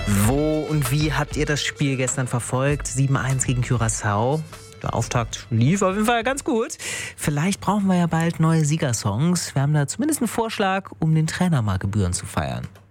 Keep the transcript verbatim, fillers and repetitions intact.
Wo und wie habt ihr das Spiel gestern verfolgt? sieben eins gegen Curaçao. Der Auftakt lief auf jeden Fall ganz gut. Vielleicht brauchen wir ja bald neue Siegersongs. Wir haben da zumindest einen Vorschlag, um den Trainer mal gebührend zu feiern.